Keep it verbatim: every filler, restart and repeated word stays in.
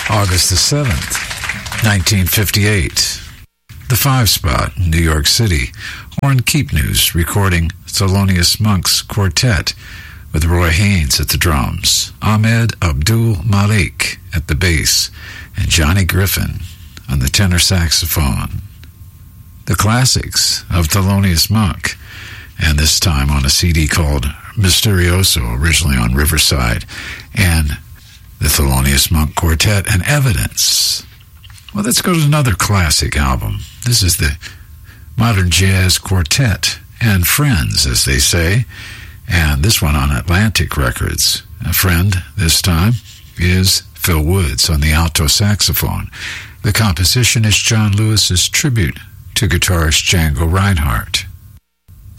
August the seventh, nineteen fifty-eight. The Five Spot in New York City. Warren Keepnews recording Thelonious Monk's Quartet with Roy Haynes at the drums, Ahmed Abdul Malik at the bass, and Johnny Griffin on the tenor saxophone. The classics of Thelonious Monk, and this time on a C D called Mysterioso, originally on Riverside, and the Thelonious Monk Quartet and Evidence. Well, let's go to another classic album. This is the Modern Jazz Quartet and Friends, as they say, and this one on Atlantic Records. A friend this time is Phil Woods on the alto saxophone. The composition is John Lewis's tribute to guitarist Django Reinhardt.